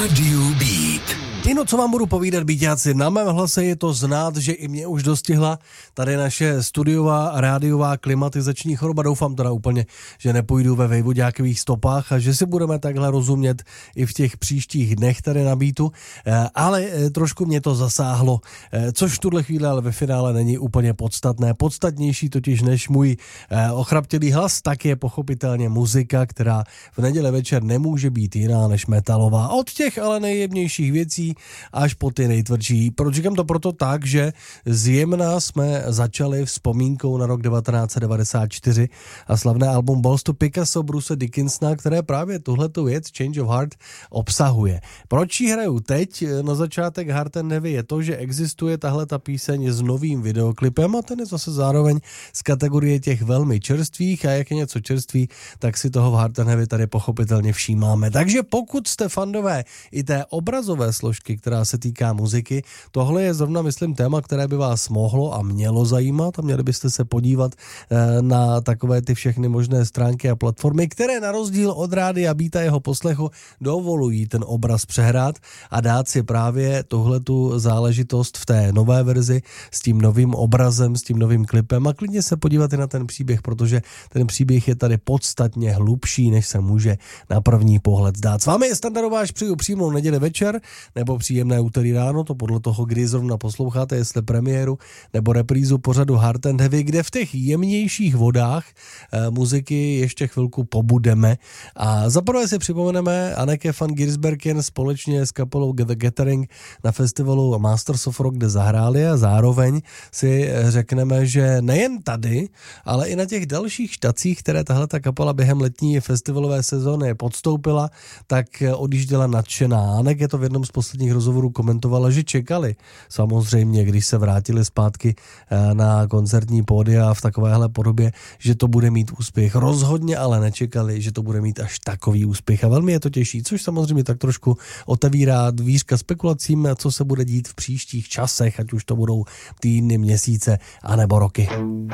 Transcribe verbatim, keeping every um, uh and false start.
Rádiu Beat. Ino, co vám budu povídat, býťáci, na mém hlase je to znát, že i mě už dostihla tady naše studiová rádiová klimatizační choroba. Doufám teda úplně, že nepůjdu ve vejvoďákových stopách a že si budeme takhle rozumět i v těch příštích dnech tady na Beatu, ale trošku mě to zasáhlo, což v tuhle chvíli ale ve finále není úplně podstatné. Podstatnější totiž než můj ochraptělý hlas, tak je pochopitelně muzika, která v neděli večer nemůže být jiná než metalová. Od těch ale nejjemnějších věcí až po ty nejtvrdší. Proč říkám to proto tak, že zjemna jsme začali vzpomínkou na rok devatenáct set devadesát čtyři a slavné album Balls to Picasso Bruce Dickinsona, které právě tuhletu věc Change of Heart obsahuje. Proč ji hraju teď na začátek Heart and Heavy je to, že existuje tahle ta píseň s novým videoklipem a ten je zase zároveň z kategorie těch velmi čerstvých a jak je něco čerství, tak si toho v Heart and Heavy tady pochopitelně všímáme. Takže pokud jste fandové i té obrazové složky, která se týká muziky, tohle je zrovna, myslím, téma, které by vás mohlo a mělo zajímat a měli byste se podívat na takové ty všechny možné stránky a platformy, které na rozdíl od Rádia Beat a jeho poslechu dovolují ten obraz přehrát a dát si právě tuhletu záležitost v té nové verzi s tím novým obrazem, s tím novým klipem a klidně se podívat i na ten příběh, protože ten příběh je tady podstatně hlubší, než se může na první pohled zdát. S vámi je standardová, až přijdu přímou neděli večer, nebo příjemné úterý ráno, to podle toho, kdy zrovna posloucháte, jestli premiéru nebo reprízu pořadu Heart and Heavy, kde v těch jemnějších vodách e, muziky ještě chvilku pobudeme. A zaprvé si připomeneme Anneke van Giersbergen společně s kapelou The Gathering na festivalu Masters of Rock, kde zahráli a zároveň si řekneme, že nejen tady, ale i na těch dalších štacích, které tahleta kapela během letní festivalové sezóny podstoupila, tak odjížděla nadšená. Anneke to v jednom z posledních rozhovorů komentovala, že čekali samozřejmě, když se vrátili zpátky na koncertní pódia v takovéhle podobě, že to bude mít úspěch. Rozhodně ale nečekali, že to bude mít až takový úspěch a velmi je to těší, což samozřejmě tak trošku otevírá dvířka spekulacím, co se bude dít v příštích časech, ať už to budou týdny, měsíce anebo roky.